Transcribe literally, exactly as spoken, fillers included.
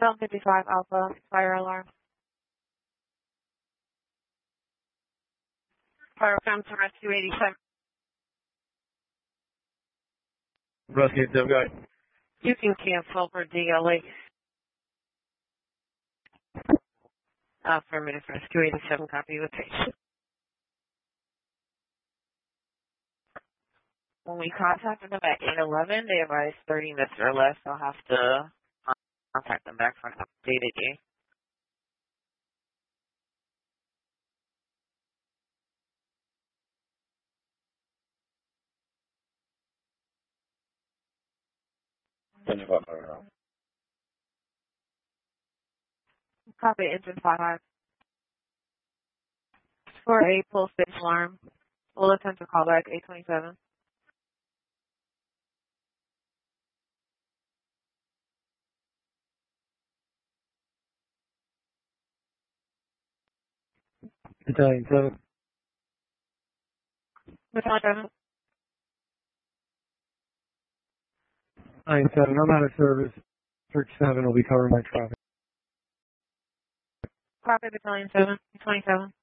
Film fifty-five Alpha, fire alarm. Fire from to rescue eighty-seven. Rescue eighty-seven, go ahead. You can cancel for D L A. Affirmative, rescue eighty-seven, copy with patient. When we contacted them at eight eleven, they advised thirty minutes or less. I'll have to contact them back for an updated day. Copy engine five. For a pull stage alarm, we'll attempt to call back eight twenty-seven. Battalion seven. Battalion seven. Battalion seven, I'm out of service. Search seven will be covering my traffic. Copy Battalion seven, twenty-seven.